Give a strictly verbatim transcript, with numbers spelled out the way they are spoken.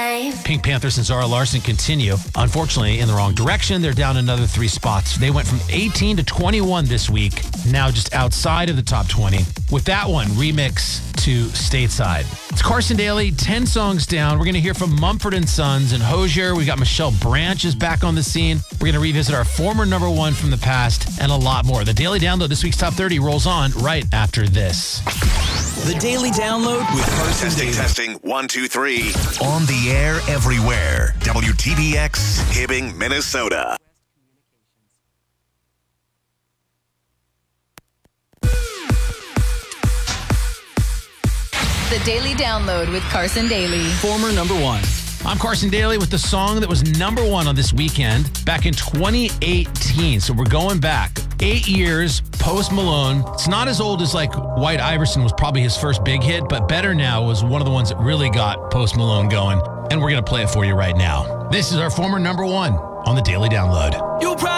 time. Pink Panthers and Zara Larsson continue, unfortunately, in the wrong direction. They're down another three spots. They went from eighteen to twenty-one this week, now just outside of the top twenty. With that one, remix to Stateside. It's Carson Daly, ten songs down. We're going to hear from Mumford and Sons and Hozier. We got Michelle Branch is back on the scene. We're going to revisit our former number one from the past and a lot more. The Daily Download, this week's Top thirty, rolls on right after this. The Daily Download with Carson Testing, Daly. testing, one, two, three. On the air everywhere. W T B X, Hibbing, Minnesota. The Daily Download with Carson Daly. Former number one. I'm Carson Daly with the song that was number one on this weekend back in twenty eighteen. So we're going back eight years, Post Malone. It's not as old as like White Iverson was probably his first big hit, but Better Now was one of the ones that really got Post Malone going. And we're going to play it for you right now. This is our former number one on the Daily Download. You'll